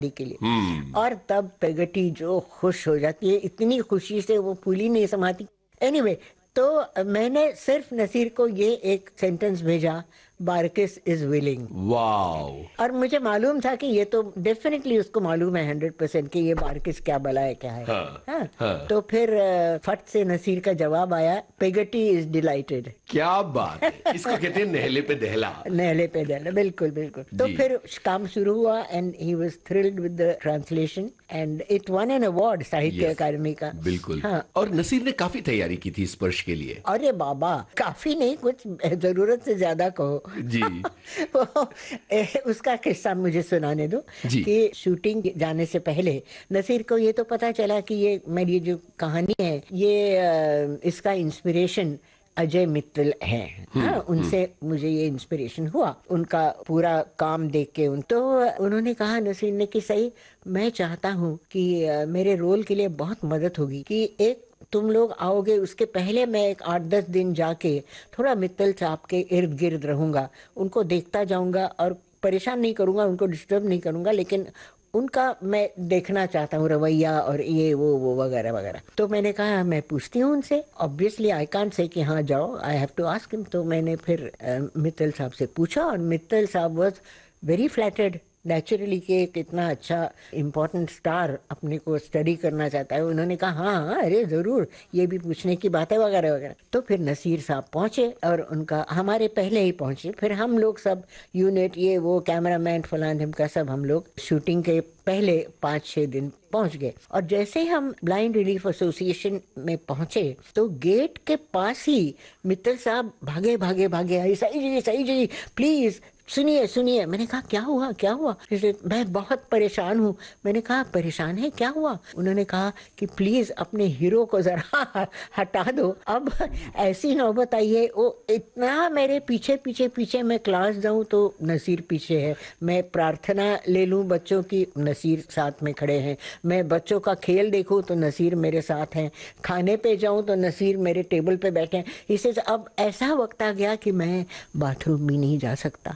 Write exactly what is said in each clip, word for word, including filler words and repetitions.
के लिए। हम्म। और तब पेगटी जो खुश हो जाती है, इतनी खुशी से वो फूली नहीं समाती। एनीवे anyway, तो मैंने सिर्फ नसीर को ये एक सेंटेंस भेजा, बारकिस इज विलिंग। वाओ। और मुझे मालूम था कि ये तो डेफिनेटली उसको मालूम है हंड्रेड परसेंट कि ये बारकिस क्या बला है, क्या है। हाँ, हाँ, हाँ। तो फिर अ, फट से नसीर का जवाब आया, पेगटी इज डिलाइटेड। क्या बात है, इसको कहते हैं नहले पे दहला। नहले पे दहला, बिल्कुल बिल्कुल। तो जी। फिर काम शुरू हुआ and he was thrilled with the translation and it one an award साहित्य यस, अकादमी का। बिल्कुल। हाँ। और नसीर ने काफी तैयारी की थी स्पर्श के लिए। अरे बाबा, काफी नहीं, कुछ जरूरत से ज्यादा कहो। जी। वो, ए, उसका किस्सा मुझे सुनाने दो जी। कि शूटिंग जाने से पहले नसीर को ये तो पता चला कि ये मेरी जो कहानी है ये अ, इसका इंस्पिरेशन अजय मित्तल है। हाँ, उनसे मुझे ये इंस्पिरेशन हुआ, उनका पूरा काम देख के। उन तो उन्होंने कहा, नसीर ने, कि सही, मैं चाहता हूँ कि अ, मेरे रोल के लिए बहुत मदद होगी कि एक तुम लोग आओगे उसके पहले मैं एक आठ दस दिन जाके थोड़ा मित्तल साहब के इर्द गिर्द रहूंगा, उनको देखता जाऊंगा और परेशान नहीं करूंगा, उनको डिस्टर्ब नहीं करूंगा, लेकिन उनका मैं देखना चाहता हूँ रवैया और ये वो वो वगैरह वगैरह। तो मैंने कहा मैं पूछती हूँ उनसे, ऑब्वियसली आई कांट से कि हाँ जाओ, I have to ask him. तो मैंने फिर अ, मित्तल साहब से पूछा और मित्तल साहब वाज वेरी फ्लैटर्ड नेचुरली कि एक इतना अच्छा इम्पोर्टेंट स्टार अपने को स्टडी करना चाहता है। उन्होंने कहा हाँ हाँ अरे जरूर, ये भी पूछने की बात है वगैरह वगैरह। तो फिर नसीर साहब पहुंचे और उनका हमारे पहले ही पहुंचे, फिर हम लोग सब यूनिट ये वो कैमरामैन फलान ढिमका सब हम लोग शूटिंग के पहले पाँच छः दिन पहुंच गए। और जैसे हम ब्लाइंड रिलीफ एसोसिएशन में पहुंचे तो गेट के पास ही मित्तल साहब भागे भागे भागे आई, सही जी सही जी प्लीज सुनिए सुनिए। मैंने कहा क्या हुआ क्या हुआ? जैसे मैं बहुत परेशान हूँ। मैंने कहा परेशान है, क्या हुआ? उन्होंने कहा कि प्लीज अपने हीरो को जरा हटा दो, अब ऐसी नौबत आई है। वो इतना मेरे पीछे पीछे पीछे, मैं क्लास जाऊं तो नसीर पीछे है, मैं प्रार्थना ले लूं बच्चों की, नसीर साथ में खड़े हैं, मैं बच्चों का खेल देखूं तो नसीर मेरे साथ हैं, खाने पे जाऊं तो नसीर मेरे टेबल पे बैठे हैं। इससे अब ऐसा वक्त आ गया कि मैं बाथरूम भी नहीं जा सकता।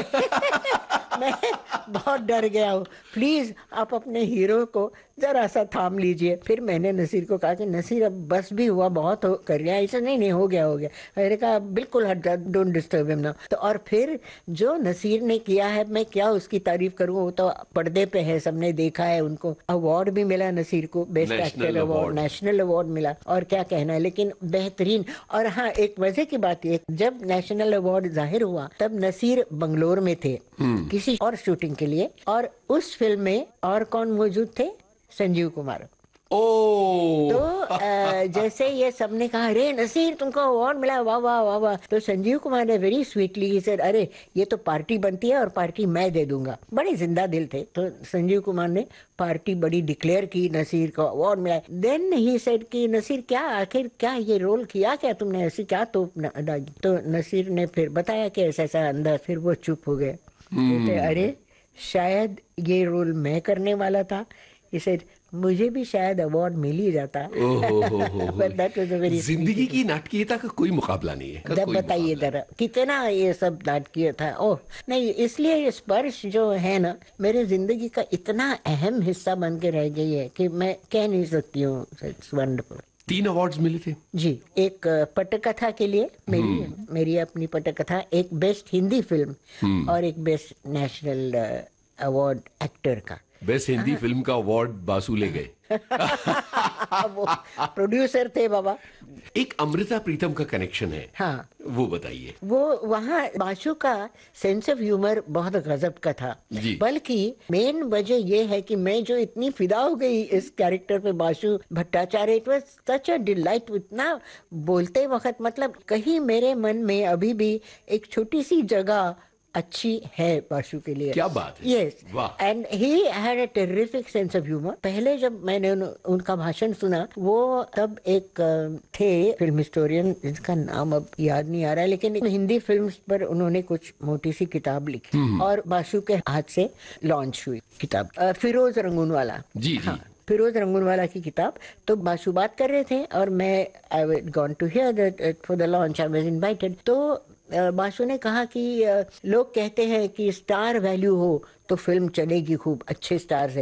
मैं बहुत डर गया हूँ, प्लीज आप अपने हीरो को जरा सा थाम लीजिए। फिर मैंने नसीर को कहा कि नसीर अब बस भी हुआ, बहुत हो कर रहा है। ऐसा नहीं नहीं हो गया हो गया। मैंने कहा बिल्कुल हट जा, डोंट डिस्टर्ब हिम नाउ। तो और फिर जो नसीर ने किया है, मैं क्या उसकी तारीफ करूँ, वो तो पर्दे पे है, सबने देखा है। उनको अवार्ड भी मिला नसीर को, best actor national award, award. National award मिला, और क्या कहना है, लेकिन बेहतरीन। और हाँ, एक मजे की बात ये, जब नेशनल अवार्ड जाहिर हुआ तब नसीर बंगलोर में थे किसी और शूटिंग के लिए, और उस फिल्म में और कौन मौजूद थे? संजीव कुमार। ओ। तो अ, जैसे ये सबने कहा अरे नसीर तुमको अवार्ड मिला, वाह वाह वाह वाह, तो संजीव कुमार ने वेरी स्वीटली सर अरे ये तो पार्टी बनती है और पार्टी मैं दे दूंगा। बड़े जिंदा दिल थे। तो संजीव कुमार ने पार्टी बड़ी डिक्लेयर की, नसीर को अवार्ड मिला। देन ही सेड कि नसीर क्या आखिर क्या ये रोल किया क्या तुमने, ऐसी क्या तो डाली? तो नसीर ने फिर बताया कि ऐसा ऐसा अंदर। फिर वो चुप हो गए, कहते अरे शायद ये रोल मैं करने वाला था। इसे मुझे भी शायद अवार्ड मिल ही जाता। ओहो हो हो हो। But that was a very sweet जिंदगी की thing. नाटकीयता का कोई मुकाबला नहीं है, का जब कोई बताइए मुकाबला जरा कितना ये सब नाटकीय था। ओह नहीं, इसलिए ये स्पर्श जो है ना मेरे जिंदगी का इतना अहम हिस्सा बन के रह गई है कि मैं कह नहीं सकती हूँ। It's wonderful. नहीं। तीन अवार्ड्स मिले थे जी, एक अ, पटकथा के लिए मेरी मेरी अपनी पटकथा, एक बेस्ट हिंदी फिल्म, और एक बेस्ट नेशनल अवार्ड एक्टर का। बेस्ट हिंदी फिल्म का अवार्ड बासु ले गए। वो प्रोड्यूसर थे बाबा। एक अमृता प्रीतम का कनेक्शन है, हाँ, वो बताइए। वो वहाँ बासु का सेंस ऑफ ह्यूमर बहुत गजब का था। जी। बल्कि मेन वजह ये है कि मैं जो इतनी फिदा हो गई इस कैरेक्टर पे, Basu Bhattacharya, it was such a delight. इतना बोलते वक्त, मतलब कहीं मेरे मन में अभी भी एक छोटी सी जगह अच्छी है बासु के लिए। क्या बात है। यस, वाह। And he had a terrific sense of humour. पहले जब मैंने उन, उनका भाषण सुना, वो तब एक अ, थे फिल्म हिस्टोरियन जिसका नाम अब याद नहीं आ रहा है, लेकिन हिंदी फिल्म्स पर उन्होंने कुछ मोटी सी किताब लिखी और बासु के हाथ से लॉन्च हुई किताब, अ, फिरोज रंगूनवाला। जी जी। हाँ, फिरोज रंगूनवाला की किताब। तो बासु बात कर रहे थे और मैं I gone to here that for the launch, I was invited. तो अ, बासु ने कहा कि अ, लोग कहते हैं कि स्टार वैल्यू हो तो फिल्म चलेगी खूब, अच्छे स्टार है,